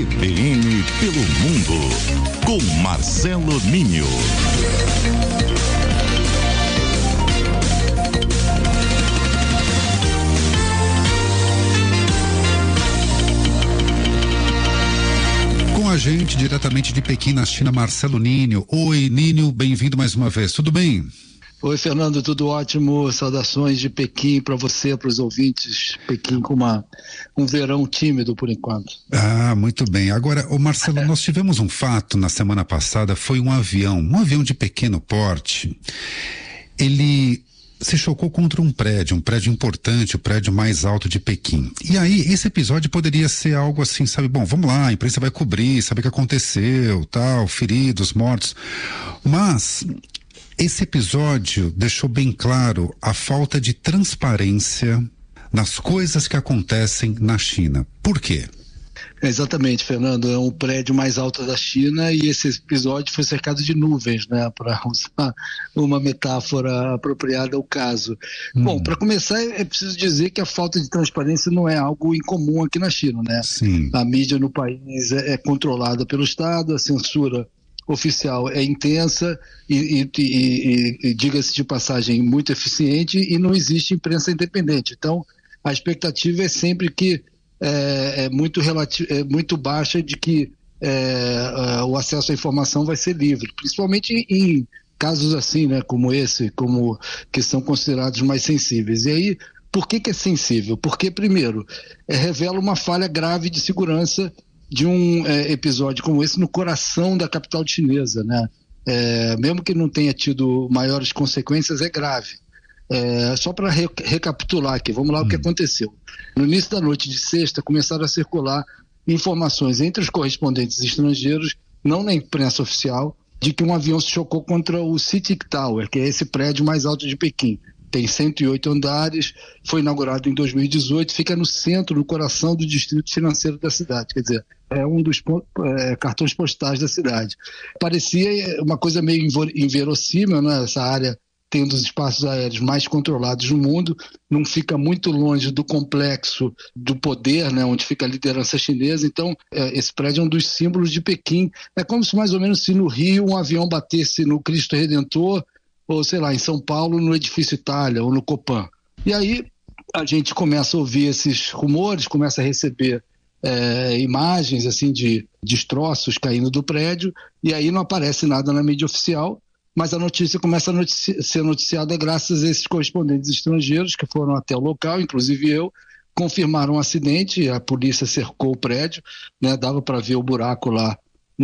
CBN pelo mundo, com Marcelo Ninho. Com a gente, diretamente de Pequim, na China, Marcelo Ninho. Oi, Ninho, bem-vindo mais uma vez, tudo bem? Oi, Fernando, tudo ótimo. Saudações de Pequim para você, para os ouvintes. Pequim com um verão tímido por enquanto. Ah, muito bem. Agora, Marcelo, nós tivemos um fato na semana passada, foi um avião de pequeno porte. Ele se chocou contra um prédio importante, o prédio mais alto de Pequim. E aí, esse episódio poderia ser algo assim, sabe? Bom, vamos lá, a imprensa vai cobrir, saber o que aconteceu, tal, feridos, mortos. Mas esse episódio deixou bem claro a falta de transparência nas coisas que acontecem na China. Por quê? Exatamente, Fernando. É um prédio mais alto da China e esse episódio foi cercado de nuvens, né? Para usar uma metáfora apropriada ao caso. Bom, para começar, é preciso dizer que a falta de transparência não é algo incomum aqui na China, né? Sim. A mídia no país é controlada pelo Estado, a censura oficial é intensa e diga-se de passagem, muito eficiente, e não existe imprensa independente. Então, a expectativa é sempre que é muito baixa de que o acesso à informação vai ser livre, principalmente em casos assim, né, como esse, que são considerados mais sensíveis. E aí, por que é sensível? Porque, primeiro, revela uma falha grave de segurança de um episódio como esse no coração da capital chinesa, né? Mesmo que não tenha tido maiores consequências, é grave. Só para recapitular aqui, vamos lá o que aconteceu. No início da noite de sexta, começaram a circular informações entre os correspondentes estrangeiros, não na imprensa oficial, de que um avião se chocou contra o CITIC Tower, que é esse prédio mais alto de Pequim. Tem 108 andares, foi inaugurado em 2018, fica no centro, no coração do distrito financeiro da cidade. Quer dizer, é um dos cartões postais da cidade. Parecia uma coisa meio inverossímil, né? Essa área tem um dos espaços aéreos mais controlados do mundo, não fica muito longe do complexo do poder, né? Onde fica a liderança chinesa. Então, esse prédio é um dos símbolos de Pequim. É como se mais ou menos se no Rio um avião batesse no Cristo Redentor, ou sei lá, em São Paulo, no Edifício Itália, ou no Copan. E aí a gente começa a ouvir esses rumores, começa a receber imagens assim de destroços caindo do prédio, e aí não aparece nada na mídia oficial, mas a notícia começa a ser noticiada graças a esses correspondentes estrangeiros que foram até o local, inclusive eu, confirmaram o acidente, a polícia cercou o prédio, né, dava para ver o buraco lá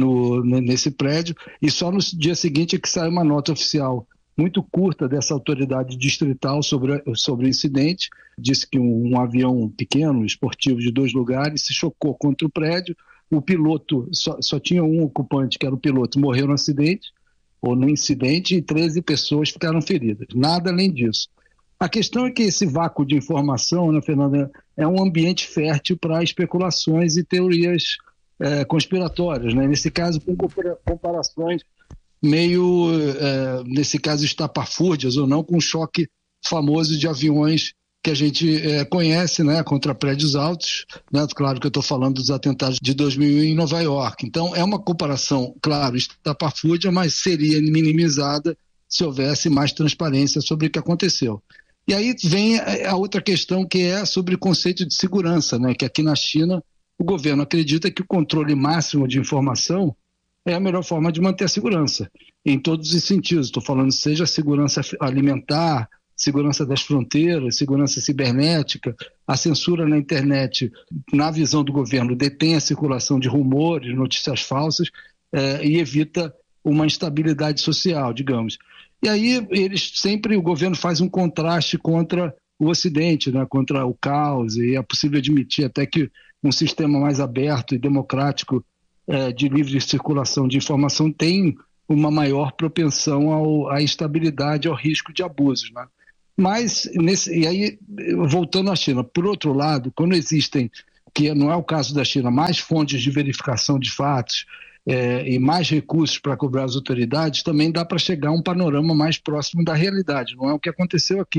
nesse prédio, e só no dia seguinte é que saiu uma nota oficial muito curta dessa autoridade distrital sobre o incidente. Disse que um avião pequeno, esportivo de 2 lugares, se chocou contra o prédio. O piloto, só tinha um ocupante, que era o piloto, morreu no acidente, ou no incidente, e 13 pessoas ficaram feridas. Nada além disso. A questão é que esse vácuo de informação, né, Fernanda, é um ambiente fértil para especulações e teorias conspiratórias, né? Nesse caso, com comparações meio, nesse caso, estapafúrdias ou não, com um choque famoso de aviões que a gente conhece, né, contra prédios altos, né? Claro que eu estou falando dos atentados de 2001 em Nova York. Então, é uma comparação, claro, estapafúrdia, mas seria minimizada se houvesse mais transparência sobre o que aconteceu. E aí vem a outra questão, que é sobre o conceito de segurança, né? Que aqui na China o governo acredita que o controle máximo de informação é a melhor forma de manter a segurança, em todos os sentidos. Estou falando seja segurança alimentar, segurança das fronteiras, segurança cibernética, a censura na internet, na visão do governo, detém a circulação de rumores, notícias falsas e evita uma instabilidade social, digamos. E aí o governo faz um contraste contra o Ocidente, né, contra o caos, e é possível admitir até que um sistema mais aberto e democrático de livre circulação de informação tem uma maior propensão à instabilidade, ao risco de abusos, né? Mas, e aí, voltando à China, por outro lado, quando existem, que não é o caso da China, mais fontes de verificação de fatos e mais recursos para cobrar as autoridades, também dá para chegar a um panorama mais próximo da realidade. Não é o que aconteceu aqui.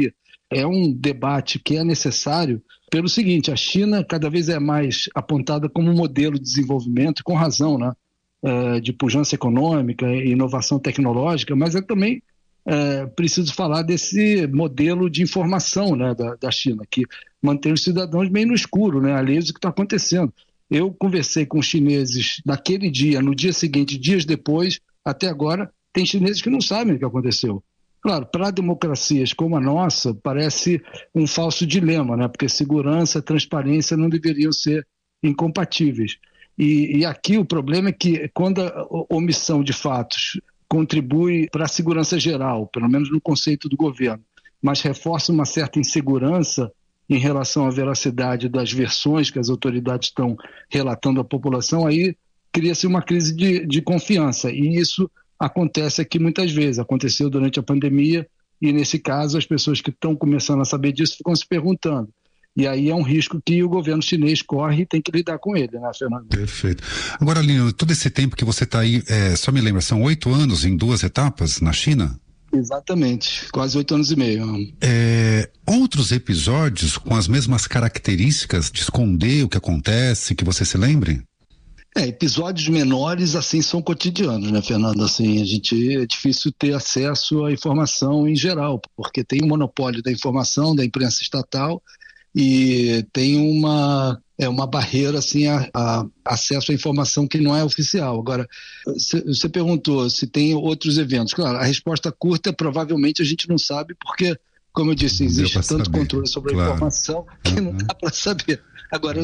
É um debate que é necessário pelo seguinte: a China cada vez é mais apontada como um modelo de desenvolvimento, com razão, né? De pujança econômica e inovação tecnológica, mas é também preciso falar desse modelo de informação, né, da China, que mantém os cidadãos meio no escuro, né, alheios do que está acontecendo. Eu conversei com chineses naquele dia, no dia seguinte, dias depois, até agora, tem chineses que não sabem o que aconteceu. Claro, para democracias como a nossa, parece um falso dilema, né, porque segurança e transparência não deveriam ser incompatíveis. E aqui o problema é que quando a omissão de fatos contribui para a segurança geral, pelo menos no conceito do governo, mas reforça uma certa insegurança em relação à veracidade das versões que as autoridades estão relatando à população, aí cria-se uma crise de confiança. E isso acontece aqui muitas vezes. Aconteceu durante a pandemia e, nesse caso, as pessoas que estão começando a saber disso ficam se perguntando. E aí é um risco que o governo chinês corre e tem que lidar com ele, né, Fernando? Perfeito. Agora, Lino, todo esse tempo que você está aí, só me lembra, são 8 anos em 2 etapas na China? Exatamente, quase 8 anos e meio. Outros episódios com as mesmas características de esconder o que acontece, que você se lembre? Episódios menores, assim, são cotidianos, né, Fernando? Assim, é difícil ter acesso à informação em geral, porque tem um monopólio da informação, da imprensa estatal, e tem uma barreira, assim, a acesso à informação que não é oficial. Agora, você perguntou se tem outros eventos. Claro, a resposta curta, provavelmente a gente não sabe, porque, como eu disse, existe tanto controle sobre a informação que não dá para saber. Agora,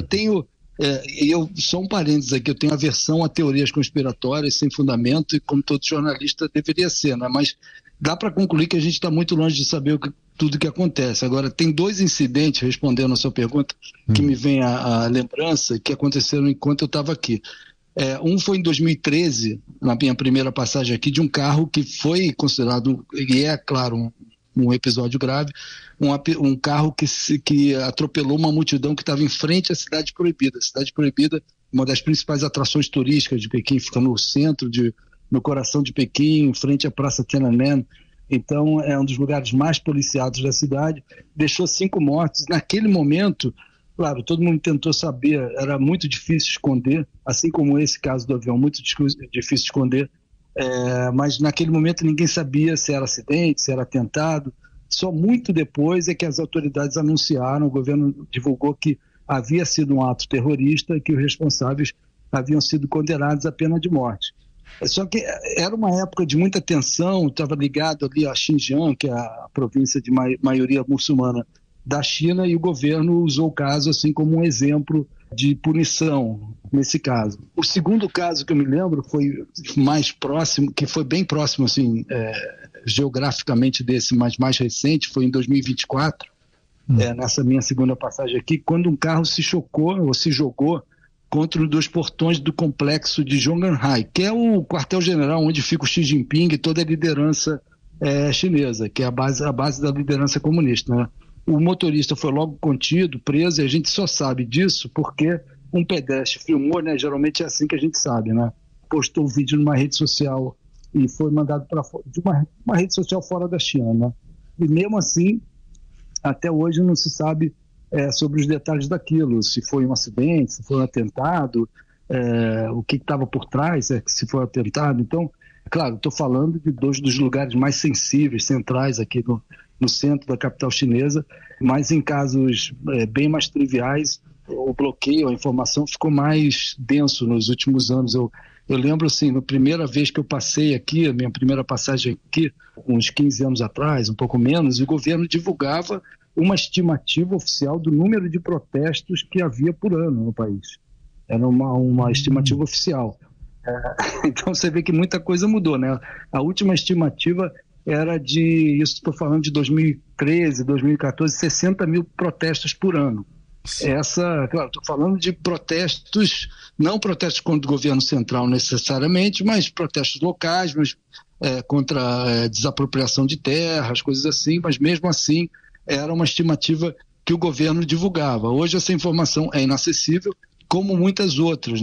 eu só um parênteses aqui, eu tenho aversão a teorias conspiratórias sem fundamento, e como todo jornalista deveria ser, né? Mas dá para concluir que a gente está muito longe de saber tudo o que acontece. Agora, tem 2 incidentes, respondendo a sua pergunta, que me vem à lembrança, que aconteceram enquanto eu estava aqui. Um foi em 2013, na minha primeira passagem aqui, de um carro que foi considerado, e é claro, um episódio grave, um carro que atropelou uma multidão que estava em frente à Cidade Proibida. A Cidade Proibida, uma das principais atrações turísticas de Pequim, fica no centro, no coração de Pequim, em frente à Praça Tiananmen. Então, é um dos lugares mais policiados da cidade. Deixou 5 mortos. Naquele momento, claro, todo mundo tentou saber, era muito difícil esconder, assim como esse caso do avião, muito difícil esconder. Mas naquele momento ninguém sabia se era acidente, se era atentado. Só muito depois é que as autoridades anunciaram, o governo divulgou que havia sido um ato terrorista e que os responsáveis haviam sido condenados à pena de morte. Só que era uma época de muita tensão, estava ligado ali a Xinjiang, que é a província de maioria muçulmana da China, e o governo usou o caso assim como um exemplo de punição nesse caso. O segundo caso que eu me lembro foi mais próximo, que foi bem próximo assim, geograficamente desse, mas mais recente, foi em 2024, nessa minha segunda passagem aqui, quando um carro se chocou ou se jogou contra um dos portões do complexo de Zhongnanhai, que é o quartel-general onde fica o Xi Jinping e toda a liderança chinesa, que é a base da liderança comunista, né? O motorista foi logo contido, preso, e a gente só sabe disso porque um pedestre filmou, né? Geralmente é assim que a gente sabe, né? Postou o vídeo numa rede social e foi mandado para de uma rede social fora da China, né? E mesmo assim, até hoje não se sabe sobre os detalhes daquilo, se foi um acidente, se foi um atentado, o que estava por trás, se foi um atentado. Então, claro, estou falando de 2 dos lugares mais sensíveis, centrais aqui no centro da capital chinesa, mas em casos bem mais triviais, o bloqueio, a informação ficou mais denso nos últimos anos. Eu lembro, assim, na primeira vez que eu passei aqui, a minha primeira passagem aqui, uns 15 anos atrás, um pouco menos, o governo divulgava uma estimativa oficial do número de protestos que havia por ano no país. Era uma estimativa oficial. Então você vê que muita coisa mudou, né? A última estimativa era isso estou falando de 2013, 2014, 60 mil protestos por ano. Claro, estou falando de protestos, não protestos contra o governo central necessariamente, mas protestos locais, mas contra desapropriação de terras, coisas assim, mas mesmo assim era uma estimativa que o governo divulgava. Hoje essa informação é inacessível, como muitas outras.